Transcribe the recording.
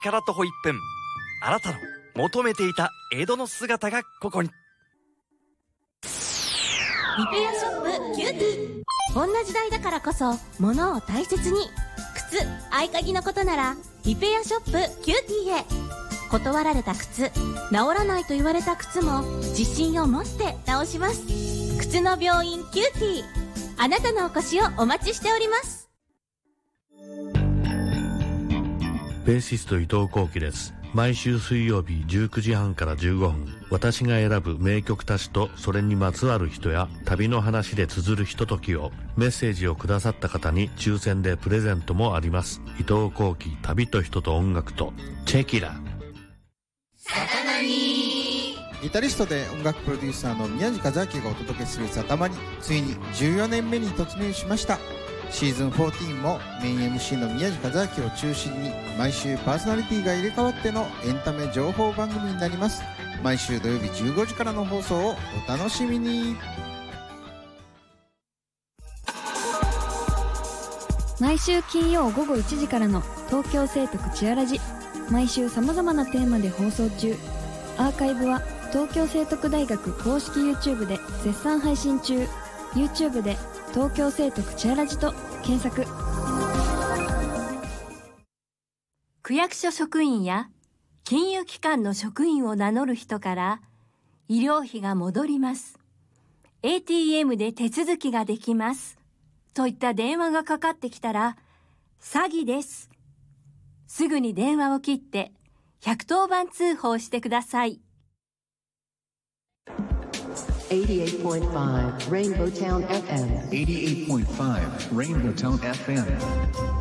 カラッとホイップン。あなたの求めていた江戸の姿がここに。 リペアショップキューティー。こんな時代だからこそ物を大切に。靴、合鍵のことならリペアショップキューティーへ。断られた靴、治らないと言われた靴も自信を持って直します。靴の病院キューティー。あなたのお越しをお待ちしております。 ベーシスト伊藤幸喜です。毎週水曜日19時半から15分、私が選ぶ名曲たちとそれにまつわる人や旅の話で綴るひとときを、メッセージをくださった方に抽選でプレゼントもあります。伊藤幸喜、旅と人と音楽とチェキラ。 ギタリストで音楽プロデューサーの宮地和明がお届けするサタマニ、ついに14年目に突入しました。シーズン14もメイン MC の宮地和明を中心に毎週パーソナリティが入れ替わってのエンタメ情報番組になります。毎週土曜日15時からの放送をお楽しみに。 毎週金曜午後1時からの東京聖徳チアラジ、毎週様々なテーマで放送中。アーカイブは東京聖徳大学公式 YouTube で絶賛配信中。 YouTube で東京聖徳チアラジと検索。 区役所職員や金融機関の職員を名乗る人から医療費が戻ります、 ATM で手続きができますといった電話がかかってきたら詐欺です。すぐに電話を切って110番通報してください。 88.5 Rainbow Town FM. 88.5 Rainbow Town FM.